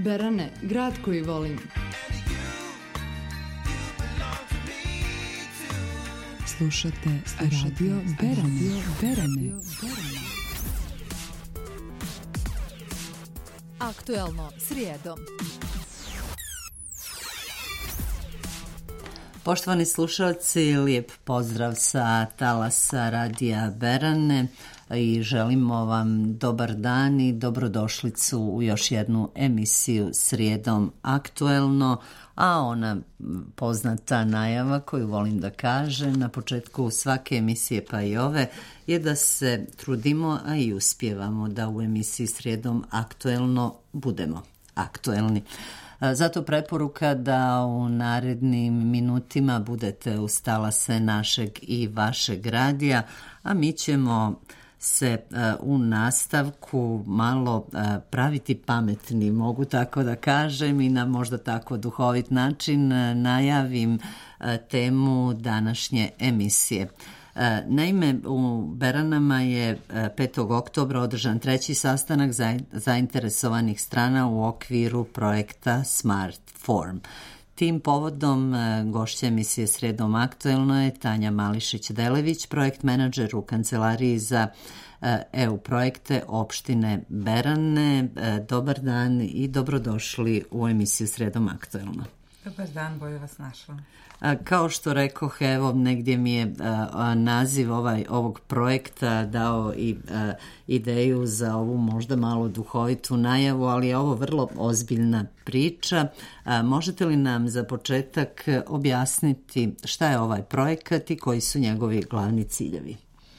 Berane, grad koji volim. Slušate Radio Berane. Aktuelno srijedom. Poštovani slušalci, lijep pozdrav sa talasa Radija Berane i želimo vam dobar dan i dobrodošlicu u još jednu emisiju Srijedom aktuelno, a ona poznata najava koju volim da kažem na početku svake emisije pa i ove je da se trudimo, a i uspijevamo da u emisiji Srijedom aktuelno budemo aktuelni. Zato preporuka da u narednim minutima budete uz talase našeg i vašeg radija, a mi ćemo se u nastavku malo praviti pametni, mogu tako da kažem, i na možda tako duhovit način najavim temu današnje emisije. Naime, u Beranama je 5. oktobra održan treći sastanak zainteresovanih strana u okviru projekta Smart Form. Tim povodom gošća emisije Srijedom aktuelno je Tanja Mališić-Delević, projekt menadžer u kancelariji za EU projekte opštine Berane. Dobar dan i dobrodošli u emisiju Srijedom aktuelno. Dobar dan, bolje vas našla. Kao što rekoh, evo, negdje mi je naziv ovog projekta dao i ideju za ovu možda malo duhovitu najavu, ali je ovo vrlo ozbiljna priča. Možete li nam za početak objasniti šta je ovaj projekat i koji su njegovi glavni ciljevi?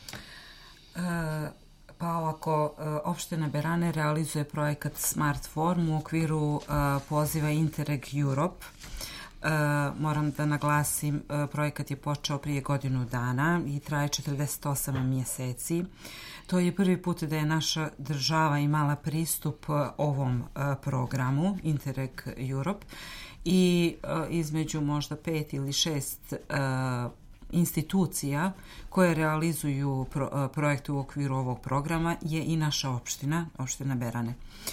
Pa ovako, opština Berane realizuje projekat Smart Form u okviru poziva Interreg Europe. Moram da naglasim, projekat je počeo prije godinu dana i traje 48 mjeseci. To je prvi put da je naša država imala pristup ovom programu Interreg Europe i između možda 5 ili 6 institucija koje realizuju projekte u okviru ovog programa je i naša opština Berane.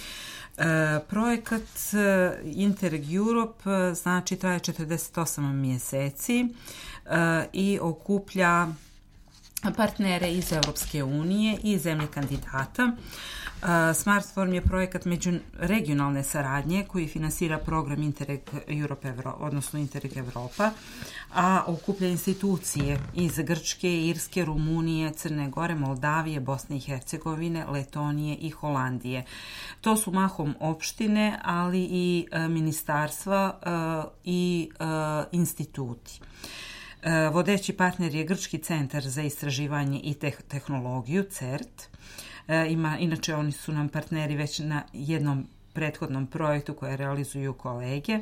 Projekat Interreg Europe znači traje 48 mjeseci i okuplja partnere iz Europske unije i zemlje kandidata. Smart Form je projekat međuregionalne saradnje koji finansira program Interreg Europe, odnosno Interreg Europa, a okuplja institucije iz Grčke, Irske, Rumunije, Crne Gore, Moldavije, Bosne i Hercegovine, Letonije i Holandije. To su mahom opštine, ali i ministarstva i instituti. Vodeći partner je Grčki centar za istraživanje i tehnologiju, CERT. Inače, oni su nam partneri već na jednom prethodnom projektu koje realizuju kolege.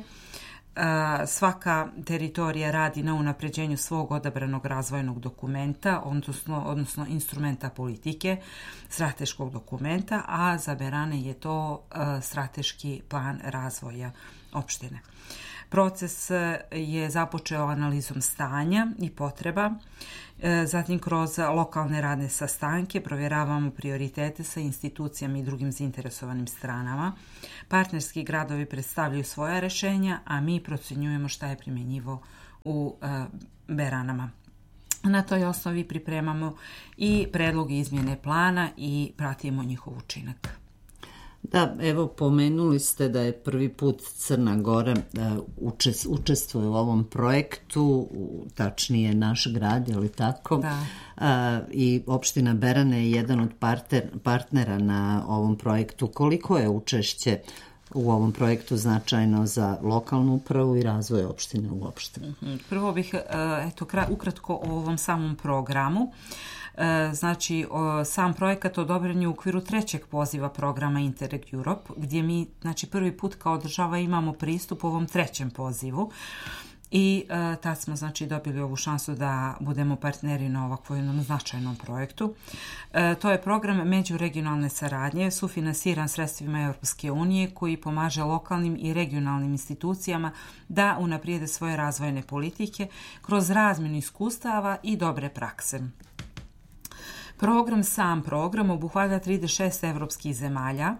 Svaka teritorija radi na unapređenju svog odabranog razvojnog dokumenta, odnosno instrumenta politike, strateškog dokumenta, a za Berane je to strateški plan razvoja opštine. Proces je započeo analizom stanja i potreba, zatim kroz lokalne radne sastanke provjeravamo prioritete sa institucijama i drugim zainteresovanim stranama. Partnerski gradovi predstavljaju svoja rješenja, a mi procjenjujemo šta je primjenjivo u Beranama. Na toj osnovi pripremamo i predloge izmjene plana i pratimo njihov učinak. Da, evo, pomenuli ste da je prvi put Crna Gora učestvuje u ovom projektu, tačnije naš grad, je li tako? Da. I opština Berane je jedan od partnera na ovom projektu. Koliko je učešće u ovom projektu značajno za lokalnu upravu i razvoj opštine uopšte? Prvo bih ukratko o ovom samom programu. Znači, sam projekat odobren je u okviru trećeg poziva programa Interreg Europe, gdje mi prvi put kao država imamo pristup ovom trećem pozivu i tad smo dobili ovu šansu da budemo partneri na ovakvom jednom značajnom projektu. To je program međuregionalne saradnje, sufinansiran sredstvima Europske unije koji pomaže lokalnim i regionalnim institucijama da unaprijede svoje razvojne politike kroz razmjenu iskustava i dobre prakse. Sam program obuhvata 36 evropskih zemalja.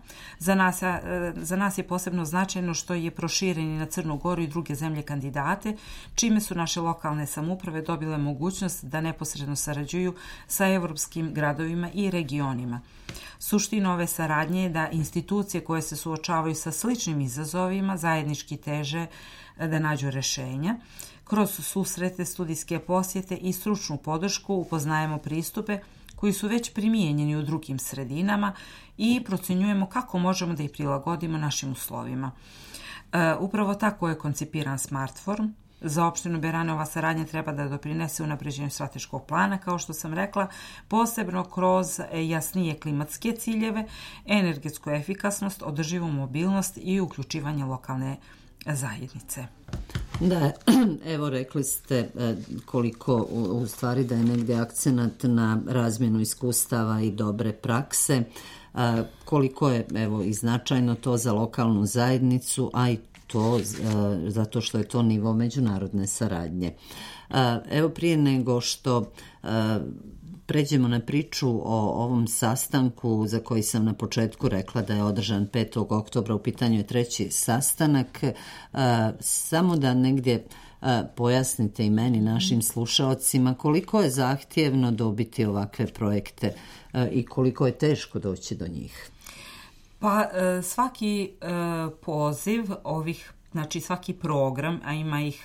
Za nas je posebno značajno što je proširen i na Crnu Goru i druge zemlje kandidate, čime su naše lokalne samouprave dobile mogućnost da neposredno sarađuju sa evropskim gradovima i regionima. Suština ove saradnje je da institucije koje se suočavaju sa sličnim izazovima zajednički teže da nađu rešenja. Kroz susrete, studijske posjete i stručnu podršku upoznajemo pristupe koji su već primijenjeni u drugim sredinama i procenjujemo kako možemo da ih prilagodimo našim uslovima. Upravo tako je koncipiran Smartform. Za opštinu Berane ova saradnja treba da doprinese unapređenju strateškog plana, kao što sam rekla, posebno kroz jasnije klimatske ciljeve, energetsku efikasnost, održivu mobilnost i uključivanje lokalne zajednice. Da, evo rekli ste koliko u stvari da je negdje akcenat na razmjenu iskustava i dobre prakse, koliko je evo i značajno to za lokalnu zajednicu, a i to zato što je to nivo međunarodne saradnje. Evo prije nego što pređemo na priču o ovom sastanku za koji sam na početku rekla da je održan 5. oktobra, u pitanju je 3. sastanak, samo da negdje pojasnite i meni, našim slušaocima, koliko je zahtjevno dobiti ovakve projekte i koliko je teško doći do njih. Pa svaki poziv ovih, znači svaki program, a ima ih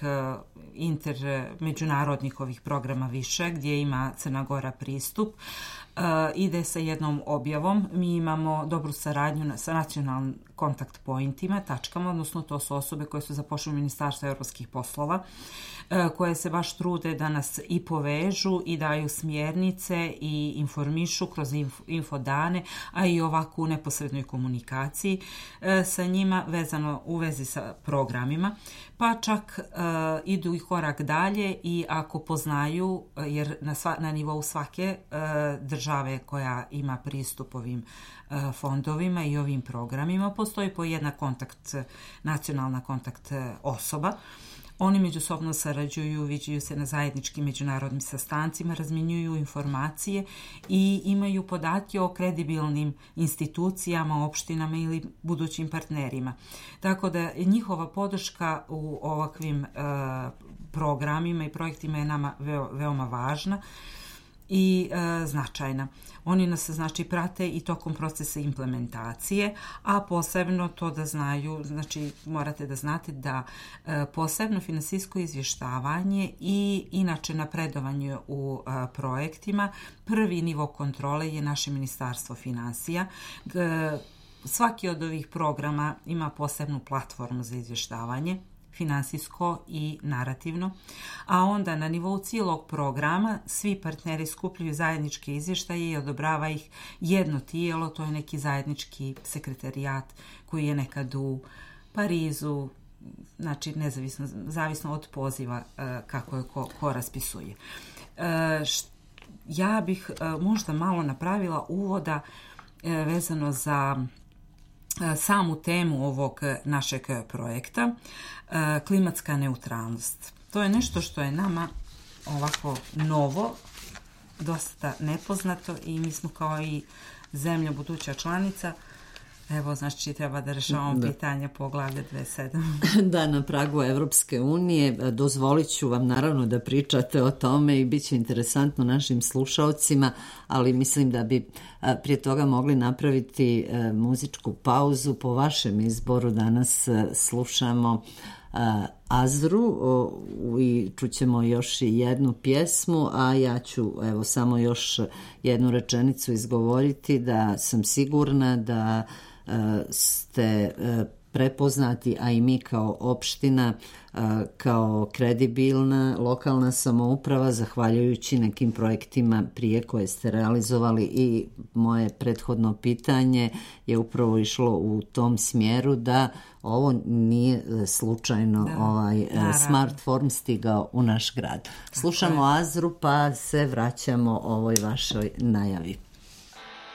međunarodnih ovih programa više, gdje ima Crna Gora pristup, ide sa jednom objavom. Mi imamo dobru saradnju sa nacionalnim kontakt pointima, tačkama, odnosno to su osobe koje su zapošljene u Ministarstvu evropskih poslova, koje se baš trude da nas i povežu i daju smjernice i informišu kroz infodane, a i ovako u neposrednoj komunikaciji sa njima vezano u vezi sa programima, pa čak idu i korak dalje i ako poznaju, jer na nivou svake države koja ima pristup ovim fondovima i ovim programima postoji po jedna nacionalna kontakt osoba. Oni međusobno sarađuju, viđaju se na zajedničkim međunarodnim sastancima, razmjenjuju informacije i imaju podatke o kredibilnim institucijama, opštinama ili budućim partnerima. Tako da njihova podrška u ovakvim programima i projektima je nama veoma važna i značajna. Oni nas znači prate i tokom procesa implementacije, a posebno to da znaju, znači morate da znate da posebno finansijsko izvještavanje i inače napredovanje u projektima, prvi nivo kontrole je naše Ministarstvo finansija. Svaki od ovih programa ima posebnu platformu za izvještavanje, finansijsko i narativno, a onda na nivou cijelog programa svi partneri skupljaju zajedničke izvještaje i odobrava ih jedno tijelo, to je neki zajednički sekretarijat koji je nekad u Parizu, znači zavisno od poziva kako je ko raspisuje. Ja bih možda malo napravila uvoda vezano za samu temu ovog našeg projekta, klimatska neutralnost. To je nešto što je nama ovako novo, dosta nepoznato i mi smo kao i zemlja buduća članica. Evo, znači treba da rešavamo pitanje poglavlja 27. Da, na pragu Evropske unije. Dozvolit ću vam naravno da pričate o tome i bit će interesantno našim slušaocima, ali mislim da bi prije toga mogli napraviti muzičku pauzu. Po vašem izboru danas slušamo Azru i čućemo još jednu pjesmu, a ja ću evo samo još jednu rečenicu izgovoriti da sam sigurna da ste prepoznati, a i mi kao opština, kao kredibilna lokalna samouprava, zahvaljujući nekim projektima prije koje ste realizovali i moje prethodno pitanje je upravo išlo u tom smjeru da ovo nije slučajno Smartform stigao u naš grad. Slušamo Azru pa se vraćamo ovoj vašoj najavi.